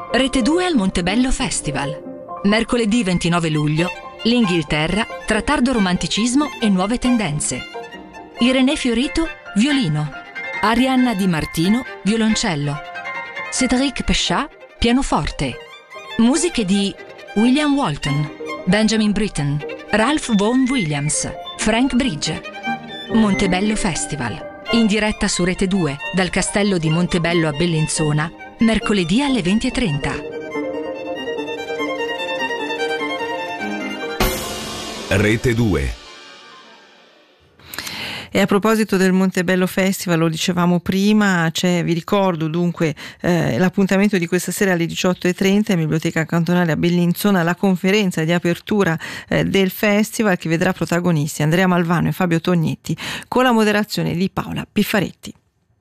Rete 2 al Montebello Festival. Mercoledì 29 luglio, l'Inghilterra tra tardo romanticismo e nuove tendenze. Irenè Fiorito, violino. Arianna Di Martino, violoncello. Cédric Pechat, pianoforte. Musiche di William Walton, Benjamin Britten, Ralph Vaughan Williams, Frank Bridge. Montebello Festival. In diretta su Rete 2 dal castello di Montebello a Bellinzona, mercoledì alle 20:30. Rete 2. E a proposito del Montebello Festival, lo dicevamo prima, vi ricordo dunque l'appuntamento di questa sera alle 18:30 in Biblioteca Cantonale a Bellinzona, la conferenza di apertura del festival che vedrà protagonisti Andrea Malvano e Fabio Tognetti con la moderazione di Paola Piffaretti.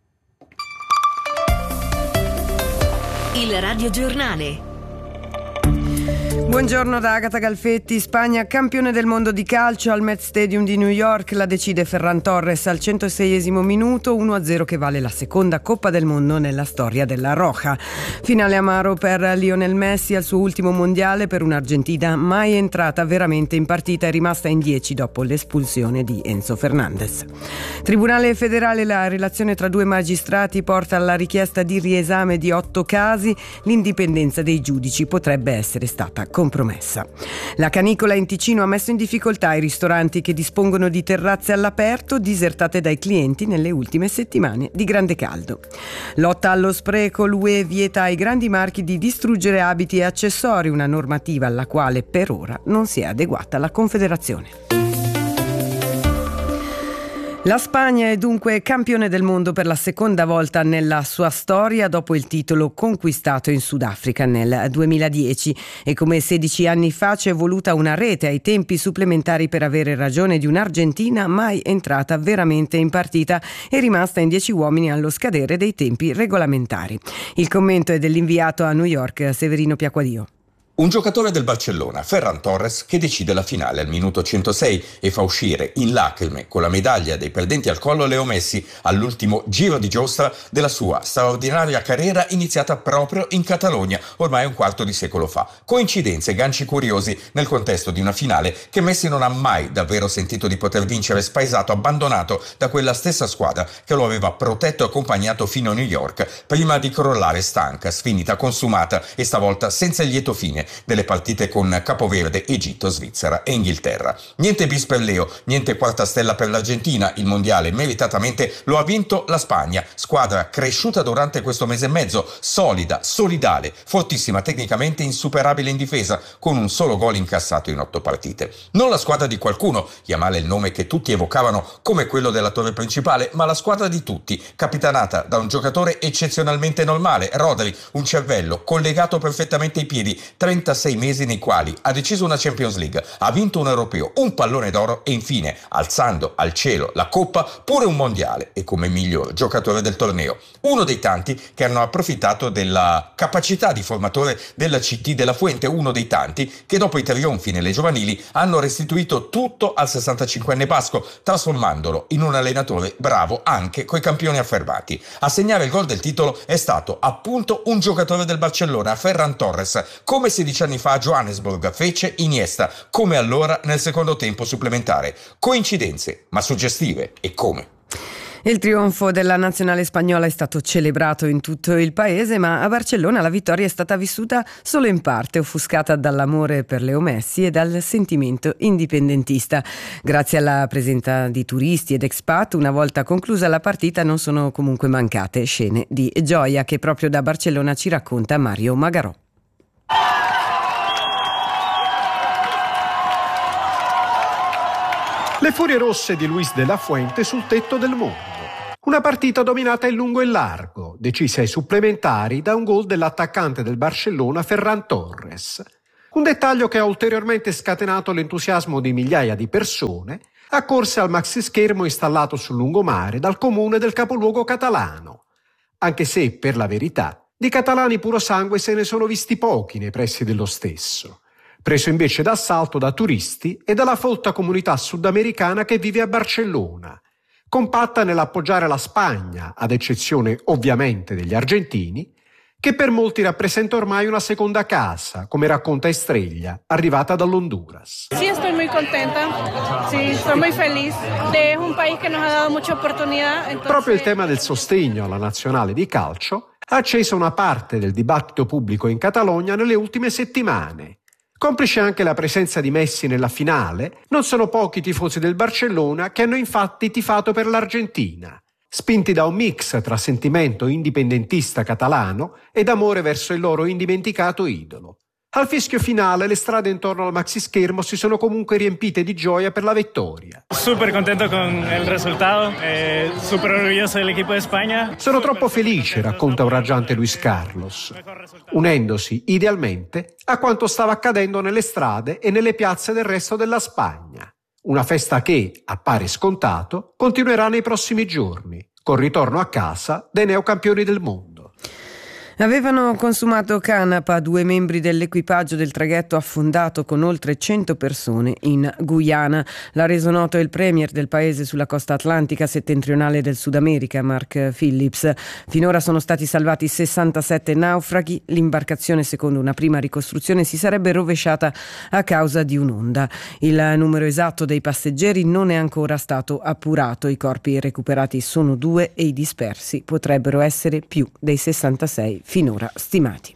Il radiogiornale. Buongiorno da Agata Galfetti. Spagna campione del mondo di calcio al Met Stadium di New York, la decide Ferran Torres al 106esimo minuto, 1-0 che vale la seconda Coppa del Mondo nella storia della Roja. Finale amaro per Lionel Messi al suo ultimo mondiale per un'Argentina mai entrata veramente in partita e rimasta in 10 dopo l'espulsione di Enzo Fernandez. Tribunale federale, la relazione tra due magistrati porta alla richiesta di riesame di 8 casi, l'indipendenza dei giudici potrebbe essere stata compromessa. La canicola in Ticino ha messo in difficoltà i ristoranti che dispongono di terrazze all'aperto disertate dai clienti nelle ultime settimane di grande caldo. Lotta allo spreco, l'UE vieta ai grandi marchi di distruggere abiti e accessori, una normativa alla quale per ora non si è adeguata la Confederazione. La Spagna è dunque campione del mondo per la seconda volta nella sua storia dopo il titolo conquistato in Sudafrica nel 2010 e come 16 anni fa ci è voluta una rete ai tempi supplementari per avere ragione di un'Argentina mai entrata veramente in partita e rimasta in 10 uomini allo scadere dei tempi regolamentari. Il commento è dell'inviato a New York Severino Piacquadio. Un giocatore del Barcellona, Ferran Torres, che decide la finale al minuto 106 e fa uscire in lacrime con la medaglia dei perdenti al collo Leo Messi all'ultimo giro di giostra della sua straordinaria carriera iniziata proprio in Catalogna ormai un quarto di secolo fa. Coincidenze e ganci curiosi nel contesto di una finale che Messi non ha mai davvero sentito di poter vincere, spaesato, abbandonato da quella stessa squadra che lo aveva protetto e accompagnato fino a New York prima di crollare stanca, sfinita, consumata e stavolta senza il lieto fine delle partite con Capoverde, Egitto, Svizzera e Inghilterra. Niente bis per Leo, niente quarta stella per l'Argentina, il mondiale meritatamente lo ha vinto la Spagna, squadra cresciuta durante questo mese e mezzo, solida, solidale, fortissima tecnicamente, insuperabile in difesa, con un solo gol incassato in 8 partite. Non la squadra di qualcuno, Yamal è il nome che tutti evocavano come quello della torre principale, ma la squadra di tutti, capitanata da un giocatore eccezionalmente normale, Rodri, un cervello collegato perfettamente ai piedi, 36 mesi nei quali ha deciso una Champions League, ha vinto un europeo, un pallone d'oro e infine, alzando al cielo la coppa, pure un mondiale e come miglior giocatore del torneo. Uno dei tanti che hanno approfittato della capacità di formatore della CT della Fuente, uno dei tanti che dopo i trionfi nelle giovanili hanno restituito tutto al 65enne basco, trasformandolo in un allenatore bravo anche coi campioni affermati. A segnare il gol del titolo è stato appunto un giocatore del Barcellona, Ferran Torres, come 16 anni fa a Johannesburg fece Iniesta, come allora nel secondo tempo supplementare. Coincidenze, ma suggestive, e come? Il trionfo della nazionale spagnola è stato celebrato in tutto il paese, ma a Barcellona la vittoria è stata vissuta solo in parte, offuscata dall'amore per Leo Messi e dal sentimento indipendentista. Grazie alla presenza di turisti ed expat, una volta conclusa la partita non sono comunque mancate scene di gioia che proprio da Barcellona ci racconta Mario Magarò. Le furie rosse di Luis de la Fuente sul tetto del mondo. Una partita dominata in lungo e largo, decisa ai supplementari da un gol dell'attaccante del Barcellona Ferran Torres. Un dettaglio che ha ulteriormente scatenato l'entusiasmo di migliaia di persone accorse al maxischermo installato sul lungomare dal comune del capoluogo catalano. Anche se, per la verità, di catalani puro sangue se ne sono visti pochi nei pressi dello stesso, preso invece d'assalto da turisti e dalla folta comunità sudamericana che vive a Barcellona, compatta nell'appoggiare la Spagna, ad eccezione ovviamente degli argentini, che per molti rappresenta ormai una seconda casa, come racconta Estrella, arrivata dall'Honduras. Sí, estoy muy contenta. Sí, soy muy feliz. Es un país que nos ha dado mucha oportunidad. Entonces... Proprio il tema del sostegno alla nazionale di calcio ha acceso una parte del dibattito pubblico in Catalogna nelle ultime settimane. Complice anche la presenza di Messi nella finale, non sono pochi i tifosi del Barcellona che hanno infatti tifato per l'Argentina, spinti da un mix tra sentimento indipendentista catalano ed amore verso il loro indimenticato idolo. Al fischio finale le strade intorno al maxischermo si sono comunque riempite di gioia per la vittoria. Súper contento con il risultato, súper orgoglioso dell'equipo di Spagna. Sono troppo felice, racconta un raggiante Luis Carlos, unendosi idealmente a quanto stava accadendo nelle strade e nelle piazze del resto della Spagna. Una festa che, appare scontato, continuerà nei prossimi giorni, col ritorno a casa dei neocampioni del mondo. Avevano consumato canapa 2 membri dell'equipaggio del traghetto affondato con oltre 100 persone in Guyana. L'ha reso noto il premier del paese sulla costa atlantica settentrionale del Sud America, Mark Phillips. Finora sono stati salvati 67 naufraghi. L'imbarcazione, secondo una prima ricostruzione, si sarebbe rovesciata a causa di un'onda. Il numero esatto dei passeggeri non è ancora stato appurato. I corpi recuperati sono 2 e i dispersi potrebbero essere più dei 66 finora stimati.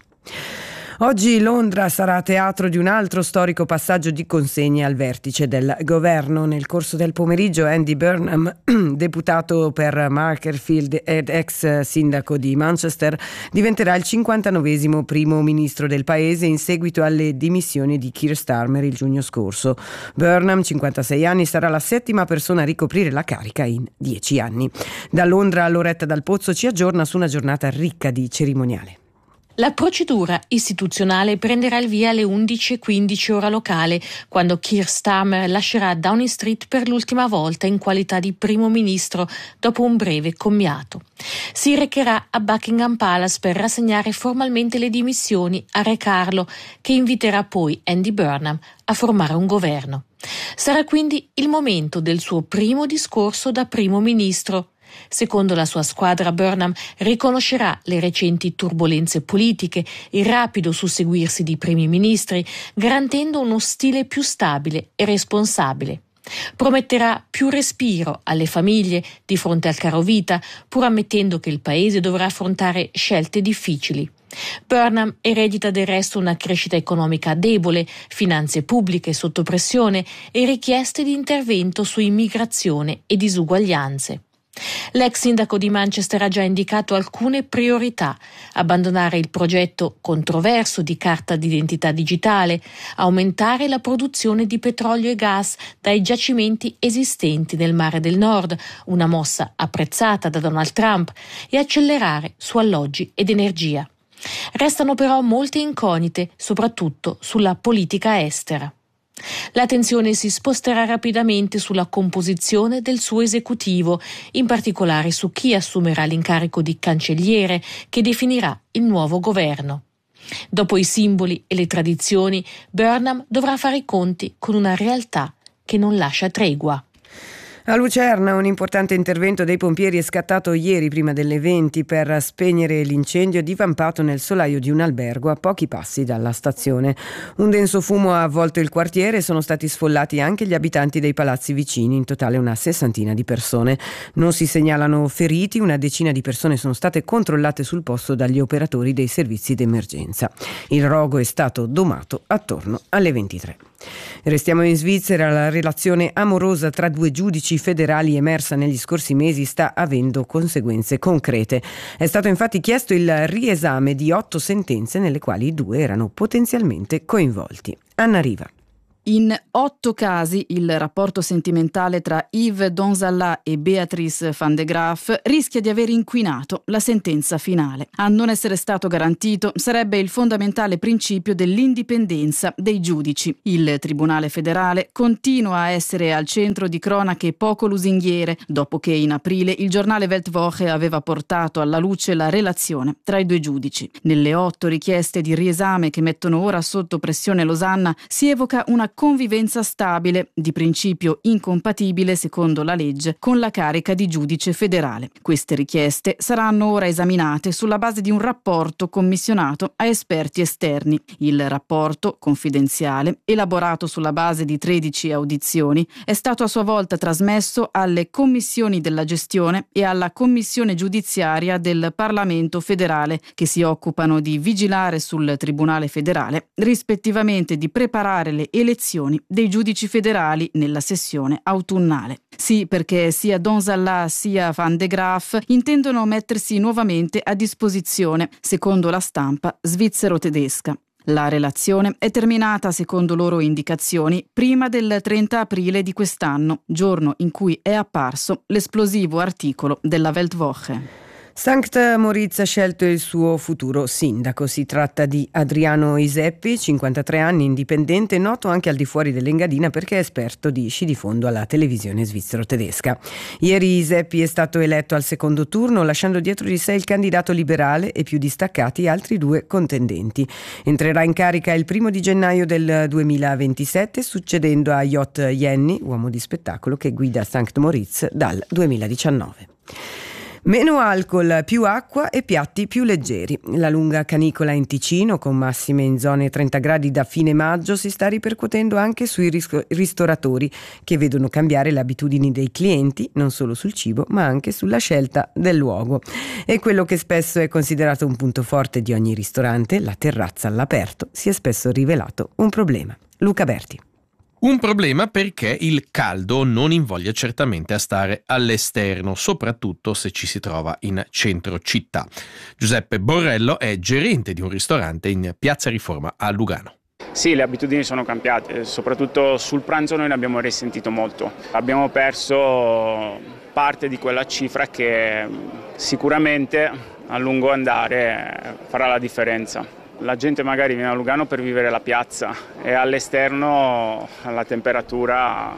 Oggi Londra sarà teatro di un altro storico passaggio di consegne al vertice del governo. Nel corso del pomeriggio Andy Burnham, deputato per Macclesfield ed ex sindaco di Manchester, diventerà il 59esimo primo ministro del paese in seguito alle dimissioni di Keir Starmer il giugno scorso. Burnham, 56 anni, sarà la 7ª persona a ricoprire la carica in 10 anni. Da Londra Loretta Dal Pozzo ci aggiorna su una giornata ricca di cerimoniale. La procedura istituzionale prenderà il via alle 11:15 ora locale, quando Keir Starmer lascerà Downing Street per l'ultima volta in qualità di primo ministro dopo un breve commiato. Si recherà a Buckingham Palace per rassegnare formalmente le dimissioni a Re Carlo, che inviterà poi Andy Burnham a formare un governo. Sarà quindi il momento del suo primo discorso da primo ministro. Secondo la sua squadra, Burnham riconoscerà le recenti turbolenze politiche, il rapido susseguirsi di primi ministri, garantendo uno stile più stabile e responsabile. Prometterà più respiro alle famiglie di fronte al caro vita, pur ammettendo che il paese dovrà affrontare scelte difficili. Burnham eredita del resto una crescita economica debole, finanze pubbliche sotto pressione e richieste di intervento su immigrazione e disuguaglianze. L'ex sindaco di Manchester ha già indicato alcune priorità: abbandonare il progetto controverso di carta d'identità digitale, aumentare la produzione di petrolio e gas dai giacimenti esistenti nel Mare del Nord, una mossa apprezzata da Donald Trump, e accelerare su alloggi ed energia. Restano però molte incognite, soprattutto sulla politica estera. L'attenzione si sposterà rapidamente sulla composizione del suo esecutivo, in particolare su chi assumerà l'incarico di cancelliere che definirà il nuovo governo. Dopo i simboli e le tradizioni, Burnham dovrà fare i conti con una realtà che non lascia tregua. A Lucerna un importante intervento dei pompieri è scattato ieri prima delle 20 per spegnere l'incendio divampato nel solaio di un albergo a pochi passi dalla stazione. Un denso fumo ha avvolto il quartiere e sono stati sfollati anche gli abitanti dei palazzi vicini, in totale una 60 di persone. Non si segnalano feriti, una decina di persone sono state controllate sul posto dagli operatori dei servizi d'emergenza. Il rogo è stato domato attorno alle 23. Restiamo in Svizzera. La relazione amorosa tra 2 giudici federali emersa negli scorsi mesi sta avendo conseguenze concrete. È stato infatti chiesto il riesame di 8 sentenze nelle quali i 2 erano potenzialmente coinvolti. Anna Riva. In 8 casi il rapporto sentimentale tra Yves Donzalla e Beatrice van de Graaf rischia di aver inquinato la sentenza finale. A non essere stato garantito sarebbe il fondamentale principio dell'indipendenza dei giudici. Il Tribunale federale continua a essere al centro di cronache poco lusinghiere, dopo che in aprile il giornale Weltwoche aveva portato alla luce la relazione tra i 2 giudici. Nelle 8 richieste di riesame che mettono ora sotto pressione Losanna si evoca una convivenza stabile, di principio incompatibile, secondo la legge, con la carica di giudice federale. Queste richieste saranno ora esaminate sulla base di un rapporto commissionato a esperti esterni. Il rapporto, confidenziale, elaborato sulla base di 13 audizioni, è stato a sua volta trasmesso alle commissioni della gestione e alla commissione giudiziaria del Parlamento federale, che si occupano di vigilare sul Tribunale federale, rispettivamente di preparare le elezioni dei giudici federali nella sessione autunnale. Sì, perché sia Donzalla sia Van de Graaf intendono mettersi nuovamente a disposizione, secondo la stampa svizzero-tedesca. La relazione è terminata, secondo loro indicazioni, prima del 30 aprile di quest'anno, giorno in cui è apparso l'esplosivo articolo della Weltwoche. St. Moritz ha scelto il suo futuro sindaco. Si tratta di Adriano Iseppi, 53 anni, indipendente, noto anche al di fuori dell'Engadina perché è esperto di sci di fondo alla televisione svizzero-tedesca. Ieri Iseppi è stato eletto al secondo turno, lasciando dietro di sé il candidato liberale e più distaccati altri due contendenti. Entrerà in carica il 1 gennaio del 2027, succedendo a Jott Jenny, uomo di spettacolo che guida St. Moritz dal 2019. Meno alcol, più acqua e piatti più leggeri. La lunga canicola in Ticino, con massime in zone 30 gradi da fine maggio, si sta ripercuotendo anche sui ristoratori, che vedono cambiare le abitudini dei clienti, non solo sul cibo, ma anche sulla scelta del luogo. E quello che spesso è considerato un punto forte di ogni ristorante, la terrazza all'aperto, si è spesso rivelato un problema. Luca Berti. Un problema perché il caldo non invoglia certamente a stare all'esterno, soprattutto se ci si trova in centro città. Giuseppe Borrello è gerente di un ristorante in Piazza Riforma a Lugano. Sì, le abitudini sono cambiate, soprattutto sul pranzo noi ne abbiamo risentito molto. Abbiamo perso parte di quella cifra che sicuramente a lungo andare farà la differenza. La gente magari viene a Lugano per vivere la piazza e all'esterno la temperatura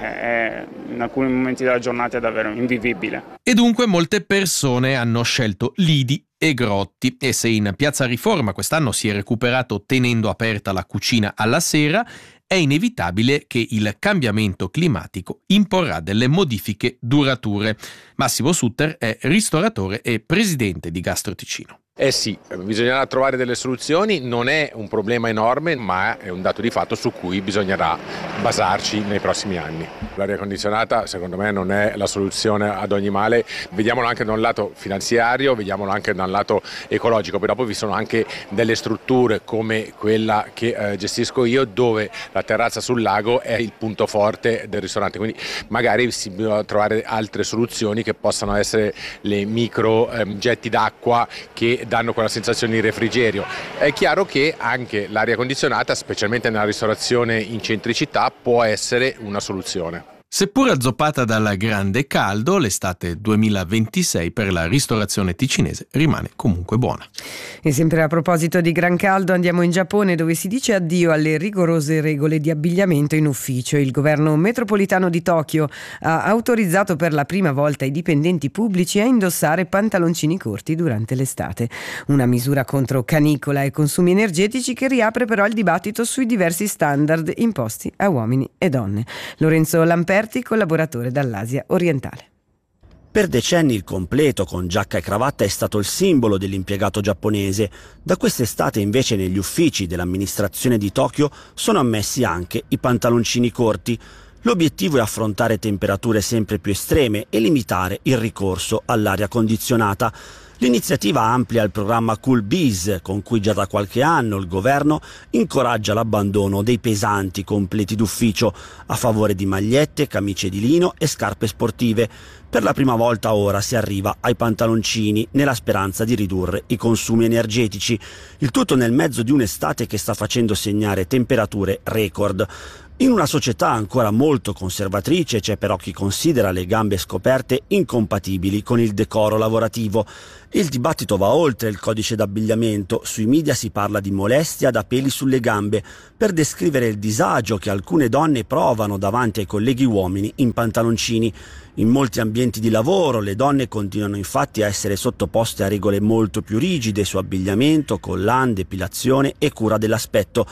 è in alcuni momenti della giornata è davvero invivibile. E dunque molte persone hanno scelto lidi e grotti, e se in Piazza Riforma quest'anno si è recuperato tenendo aperta la cucina alla sera, è inevitabile che il cambiamento climatico imporrà delle modifiche durature. Massimo Sutter è ristoratore e presidente di Gastro Ticino. Sì, bisognerà trovare delle soluzioni, non è un problema enorme, ma è un dato di fatto su cui bisognerà basarci nei prossimi anni. L'aria condizionata secondo me non è la soluzione ad ogni male, vediamolo anche da un lato finanziario, vediamolo anche da un lato ecologico, però poi vi sono anche delle strutture come quella che gestisco io, dove la terrazza sul lago è il punto forte del ristorante, quindi magari si bisogna trovare altre soluzioni che possano essere le micro getti d'acqua che danno quella sensazione di refrigerio. È chiaro che anche l'aria condizionata, specialmente nella ristorazione in centri città, può essere una soluzione. Seppur azzoppata dal grande caldo, l'estate 2026 per la ristorazione ticinese rimane comunque buona. E sempre a proposito di gran caldo andiamo in Giappone, dove si dice addio alle rigorose regole di abbigliamento in ufficio. Il governo metropolitano di Tokyo ha autorizzato per la prima volta i dipendenti pubblici a indossare pantaloncini corti durante l'estate. Una misura contro canicola e consumi energetici che riapre però il dibattito sui diversi standard imposti a uomini e donne. Lorenzo Lamperti, collaboratore dall'Asia orientale. Per decenni il completo con giacca e cravatta è stato il simbolo dell'impiegato giapponese. Da quest'estate invece negli uffici dell'amministrazione di Tokyo sono ammessi anche i pantaloncini corti. L'obiettivo è affrontare temperature sempre più estreme e limitare il ricorso all'aria condizionata. L'iniziativa amplia il programma Cool Biz, con cui già da qualche anno il governo incoraggia l'abbandono dei pesanti completi d'ufficio a favore di magliette, camicie di lino e scarpe sportive. Per la prima volta ora si arriva ai pantaloncini nella speranza di ridurre i consumi energetici. Il tutto nel mezzo di un'estate che sta facendo segnare temperature record. In una società ancora molto conservatrice c'è però chi considera le gambe scoperte incompatibili con il decoro lavorativo. Il dibattito va oltre il codice d'abbigliamento. Sui media si parla di molestia da peli sulle gambe per descrivere il disagio che alcune donne provano davanti ai colleghi uomini in pantaloncini. In molti ambienti di lavoro le donne continuano infatti a essere sottoposte a regole molto più rigide su abbigliamento, collan, depilazione e cura dell'aspetto.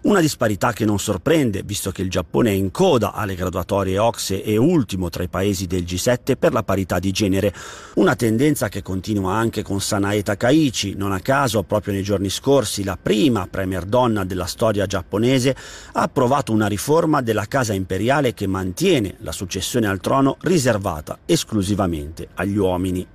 Una disparità che non sorprende, visto che il Giappone è in coda alle graduatorie OCSE e ultimo tra i paesi del G7 per la parità di genere. Una tendenza che continua anche con Sanae Takaichi. Non a caso, proprio nei giorni scorsi, la prima premier donna della storia giapponese ha approvato una riforma della Casa Imperiale che mantiene la successione al trono riservata esclusivamente agli uomini.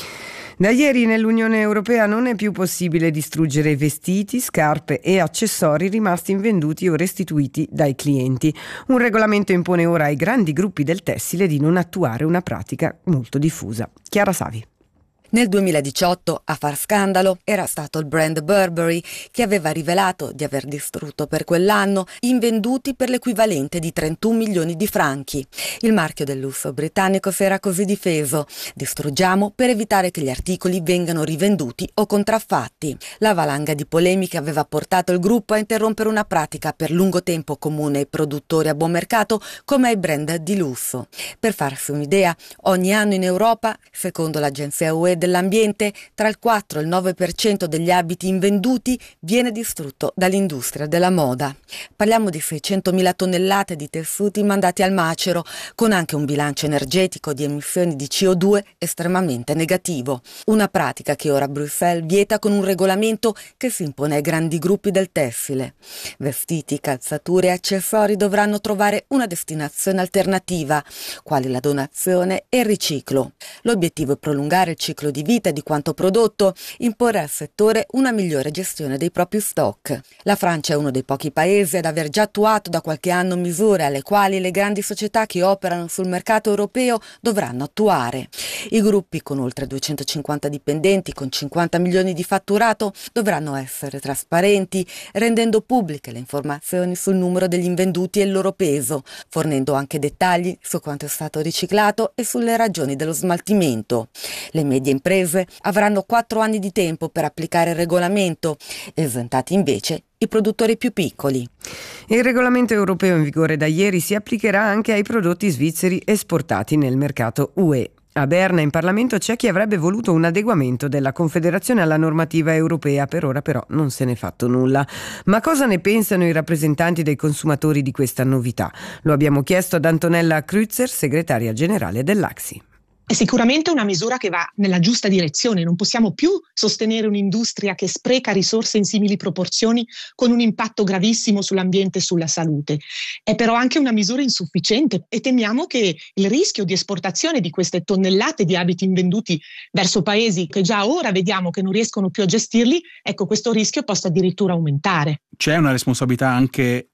Da ieri nell'Unione Europea non è più possibile distruggere vestiti, scarpe e accessori rimasti invenduti o restituiti dai clienti. Un regolamento impone ora ai grandi gruppi del tessile di non attuare una pratica molto diffusa. Chiara Savi. Nel 2018 a far scandalo era stato il brand Burberry, che aveva rivelato di aver distrutto per quell'anno invenduti per l'equivalente di 31 milioni di franchi. Il marchio del lusso britannico si era così difeso: distruggiamo per evitare che gli articoli vengano rivenduti o contraffatti. La valanga di polemiche aveva portato il gruppo a interrompere una pratica per lungo tempo comune ai produttori a buon mercato come ai brand di lusso. Per farsi un'idea, ogni anno in Europa, secondo l'agenzia UE dell'ambiente, tra il 4 e il 9% degli abiti invenduti viene distrutto dall'industria della moda. Parliamo di 600.000 tonnellate di tessuti mandati al macero, con anche un bilancio energetico di emissioni di CO2 estremamente negativo. Una pratica che ora Bruxelles vieta con un regolamento che si impone ai grandi gruppi del tessile. Vestiti, calzature e accessori dovranno trovare una destinazione alternativa, quali la donazione e il riciclo. L'obiettivo è prolungare il ciclo di vita di quanto prodotto, imporre al settore una migliore gestione dei propri stock. La Francia è uno dei pochi paesi ad aver già attuato da qualche anno misure alle quali le grandi società che operano sul mercato europeo dovranno attuare. I gruppi con oltre 250 dipendenti con 50 milioni di fatturato dovranno essere trasparenti, rendendo pubbliche le informazioni sul numero degli invenduti e il loro peso, fornendo anche dettagli su quanto è stato riciclato e sulle ragioni dello smaltimento. Le medie imprese avranno 4 anni di tempo per applicare il regolamento, esentati invece i produttori più piccoli. Il regolamento europeo in vigore da ieri si applicherà anche ai prodotti svizzeri esportati nel mercato UE. A Berna in Parlamento c'è chi avrebbe voluto un adeguamento della Confederazione alla normativa europea, per ora però non se n'è fatto nulla. Ma cosa ne pensano i rappresentanti dei consumatori di questa novità? Lo abbiamo chiesto ad Antonella Kreuzer, segretaria generale dell'AXI. È sicuramente una misura che va nella giusta direzione. Non possiamo più sostenere un'industria che spreca risorse in simili proporzioni con un impatto gravissimo sull'ambiente e sulla salute. È però anche una misura insufficiente e temiamo che il rischio di esportazione di queste tonnellate di abiti invenduti verso paesi che già ora vediamo che non riescono più a gestirli, ecco, questo rischio possa addirittura aumentare. C'è una responsabilità anche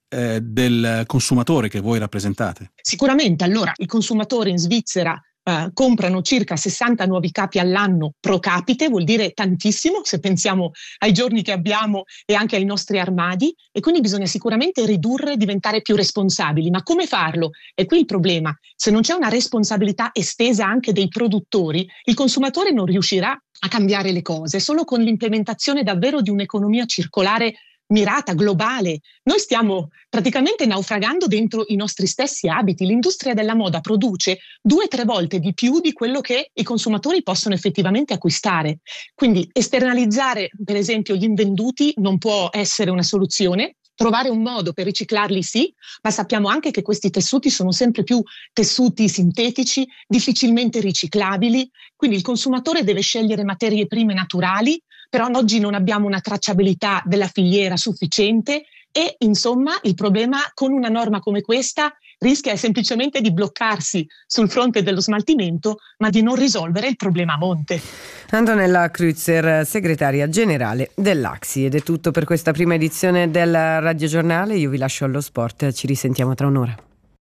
del consumatore che voi rappresentate? Sicuramente. Allora, i consumatori in Svizzera comprano circa 60 nuovi capi all'anno pro capite, vuol dire tantissimo se pensiamo ai giorni che abbiamo e anche ai nostri armadi, e quindi bisogna sicuramente ridurre e diventare più responsabili. Ma come farlo? E qui il problema: se non c'è una responsabilità estesa anche dei produttori, il consumatore non riuscirà a cambiare le cose. Solo con l'implementazione davvero di un'economia circolare mirata, globale. Noi stiamo praticamente naufragando dentro i nostri stessi abiti. L'industria della moda produce 2-3 volte di più di quello che i consumatori possono effettivamente acquistare. Quindi esternalizzare, per esempio, gli invenduti non può essere una soluzione. Trovare un modo per riciclarli sì, ma sappiamo anche che questi tessuti sono sempre più tessuti sintetici, difficilmente riciclabili, quindi il consumatore deve scegliere materie prime naturali, però oggi non abbiamo una tracciabilità della filiera sufficiente e, insomma, il problema con una norma come questa rischia semplicemente di bloccarsi sul fronte dello smaltimento, ma di non risolvere il problema a monte. Antonella Kreuzer, segretaria generale dell'AXI. Ed è tutto per questa prima edizione del Radio Giornale. Io vi lascio allo sport, ci risentiamo tra un'ora.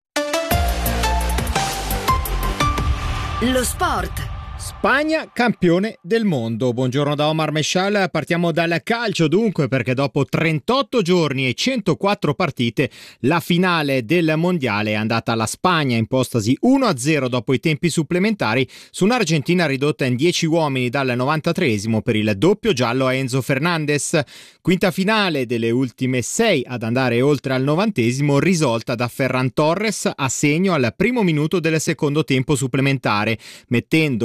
Lo sport. Spagna campione del mondo. Buongiorno da Omar Meshal. Partiamo dal calcio dunque, perché dopo 38 giorni e 104 partite la finale del mondiale è andata alla Spagna, impostasi 1-0 dopo i tempi supplementari su un'Argentina ridotta in 10 uomini dal 93esimo per il doppio giallo a Enzo Fernandez. Quinta finale delle ultime 6 ad andare oltre al 90esimo, risolta da Ferran Torres a segno al primo minuto del secondo tempo supplementare, mettendo nel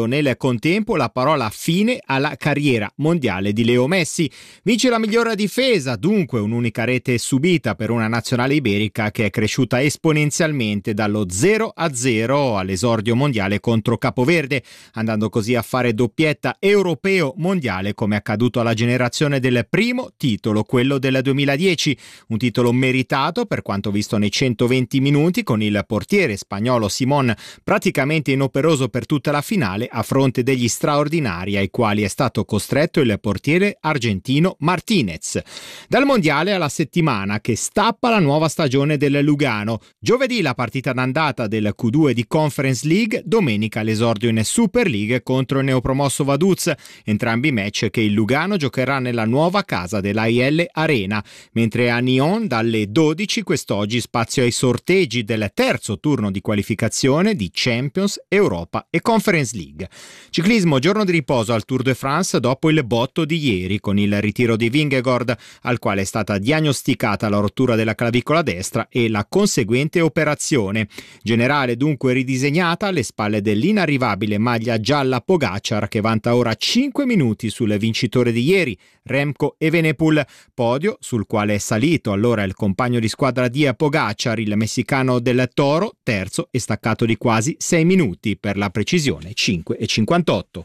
contempo la parola fine alla carriera mondiale di Leo Messi. Vince la migliore difesa, dunque un'unica rete subita per una nazionale iberica che è cresciuta esponenzialmente dallo 0-0 all'esordio mondiale contro Capoverde, andando così a fare doppietta europeo mondiale come accaduto alla generazione del primo titolo, quello del 2010, un titolo meritato per quanto visto nei 120 minuti, con il portiere spagnolo Simón praticamente inoperoso per tutta la finale a fronte degli straordinari ai quali è stato costretto il portiere argentino Martinez. Dal mondiale alla settimana che stappa la nuova stagione del Lugano. Giovedì la partita d'andata del Q2 di Conference League, domenica l'esordio in Super League contro il neopromosso Vaduz, entrambi match che il Lugano giocherà nella nuova casa dell'AIL Arena, mentre a Nyon dalle 12 quest'oggi spazio ai sorteggi del terzo turno di qualificazione di Champions, Europa e Conference League. Ciclismo, giorno di riposo al Tour de France dopo il botto di ieri con il ritiro di Vingegaard, al quale è stata diagnosticata la rottura della clavicola destra e la conseguente operazione. Generale dunque ridisegnata alle spalle dell'inarrivabile maglia gialla Pogacar, che vanta ora 5 minuti sul vincitore di ieri, Remco Evenepoel, podio sul quale è salito allora il compagno di squadra di Pogacar, il messicano del Toro, terzo e staccato di quasi 6 minuti, per la precisione 5,58.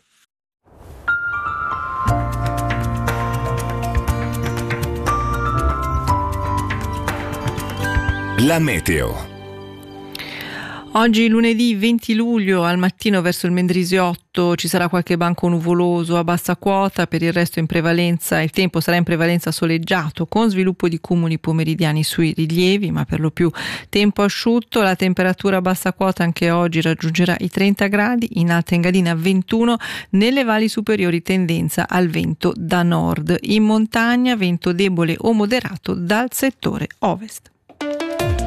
La meteo. Oggi lunedì 20 luglio al mattino verso il Mendrisiotto ci sarà qualche banco nuvoloso a bassa quota, per il resto in prevalenza il tempo sarà in prevalenza soleggiato con sviluppo di cumuli pomeridiani sui rilievi, ma per lo più tempo asciutto. La temperatura a bassa quota anche oggi raggiungerà i 30 gradi, in Alta Engadina 21, nelle valli superiori tendenza al vento da nord, in montagna vento debole o moderato dal settore ovest.